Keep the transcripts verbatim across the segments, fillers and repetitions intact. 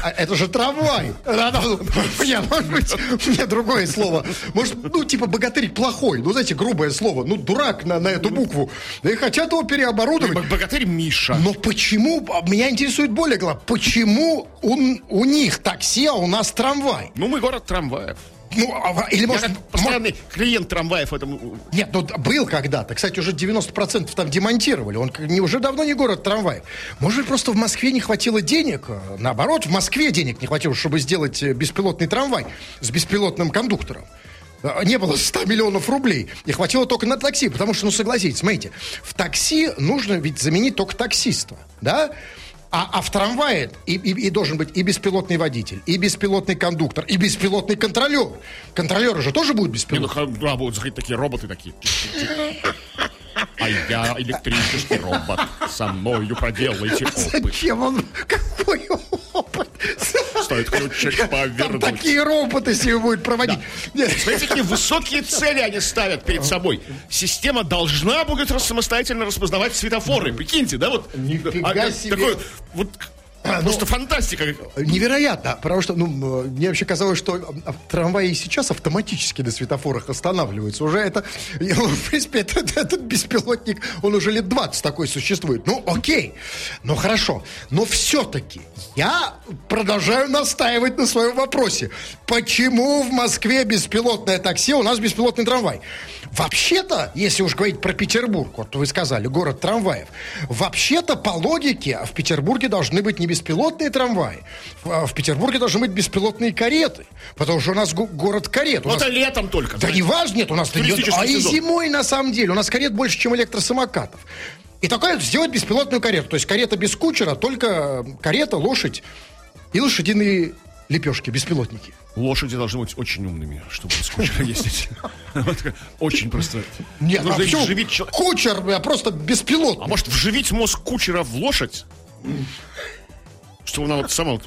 это же трамвай. Нет, может быть, у меня другое слово. Может, ну, типа богатырь плохой. Ну, знаете, грубое слово. Ну, дурак на, на эту букву. И хотят его переоборудовать. Богатырь Миша. Но почему, меня интересует более главное, почему у, у них такси, а у нас трамвай? Ну, мы город трамваев. Ну, а, или Я может... как постоянный может... клиент трамваев этому... Нет, ну был когда-то. Кстати, уже девяносто процентов там демонтировали. Он не, уже давно не город трамваев. Может быть, просто в Москве не хватило денег? Наоборот, в Москве денег не хватило, чтобы сделать беспилотный трамвай с беспилотным кондуктором. Не было ста миллионов рублей. И хватило только на такси. Потому что, ну, согласитесь, смотрите, в такси нужно ведь заменить только таксиста. Да? А, а в трамвае и, и, и должен быть и беспилотный водитель, и беспилотный кондуктор, и беспилотный контролер. Контролеры же тоже будут беспилотные. Не, ну, да, будут заходить такие роботы такие. А я электрический робот. Со мною проделайте опыт. Зачем он? Какой опыт? Стоит ключик повернуть. Там такие роботы себе будут проводить. Да. Смотрите, какие высокие цели они ставят перед собой. Система должна будет самостоятельно распознавать светофоры. Прикиньте, да, вот. Нифига а, себе. Такой, вот, А, просто ну, фантастика. Невероятно, потому что, ну, мне вообще казалось, что трамваи и сейчас автоматически на светофорах останавливаются. Уже это, в принципе, этот, этот беспилотник, он уже лет двадцать такой существует. Ну, окей, ну, хорошо. Но все-таки я продолжаю настаивать на своем вопросе. Почему в Москве беспилотное такси, у нас беспилотный трамвай? Вообще-то, если уж говорить про Петербург, вот вы сказали, город трамваев, вообще-то, по логике, в Петербурге должны быть не беспилотные трамваи, в, в Петербурге должны быть беспилотные кареты, потому что у нас го- город карет. Ну, это летом только. Да не важно, нет, у нас... А и зимой, на самом деле, у нас карет больше, чем электросамокатов. И такое сделать беспилотную карету, то есть карета без кучера, только карета, лошадь и лошадиные лепешки, беспилотники. Лошади должны быть очень умными, чтобы без кучера ездить. Очень просто. Нет, а почему кучер, а просто беспилотный? А может вживить мозг кучера в лошадь? Чтобы она вот сама...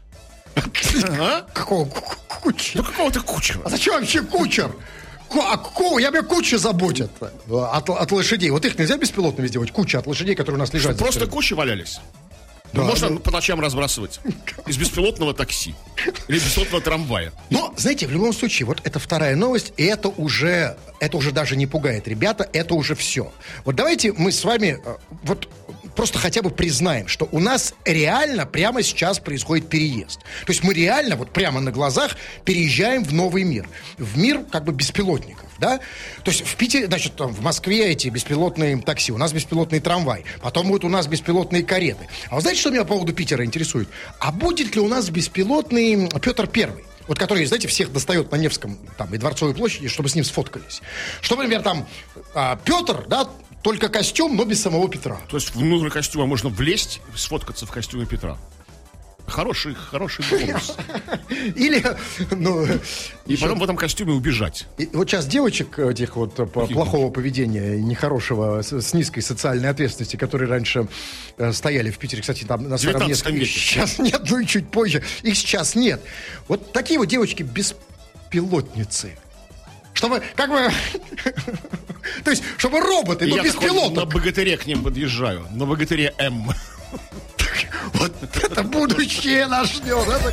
Какого кучера? Ну какого-то кучера. А зачем вообще кучер? А какого? Я меня куча заботит от, от лошадей. Вот их нельзя беспилотными сделать? Куча от лошадей, которые у нас лежат. Просто кучи валялись. Да, можно ну... по ночам разбрасывать из беспилотного такси или беспилотного трамвая. Но, знаете, в любом случае, вот это вторая новость, и это уже, это уже даже не пугает, ребята, это уже все. Вот давайте мы с вами вот просто хотя бы признаем, что у нас реально прямо сейчас происходит переезд. То есть мы реально вот прямо на глазах переезжаем в новый мир. В мир как бы беспилотников, да? То есть в Питере, значит, там, в Москве эти беспилотные такси, у нас беспилотный трамвай, потом будут у нас беспилотные кареты. А вы знаете, что меня по поводу Питера интересует? А будет ли у нас беспилотный Петр Первый? Вот который, знаете, всех достает на Невском там, и Дворцовой площади, чтобы с ним сфоткались. Чтобы, например, там а, Петр, да, только костюм, но без самого Петра. То есть внутрь костюма можно влезть, сфоткаться в костюме Петра. Хороший, хороший бонус. Или, ну... И еще... потом в этом костюме убежать. И вот сейчас девочек этих вот Какие плохого девочки? Поведения, нехорошего, с, с низкой социальной ответственности, которые раньше э, стояли в Питере, кстати, там на самом деле сейчас нет, ну и чуть позже, их сейчас нет. Вот такие вот девочки беспилотницы. Чтобы, как бы... То есть, чтобы роботы, но без пилотов. На богатыре к ним подъезжаю. На богатыре М. Вот это будущее нас ждет.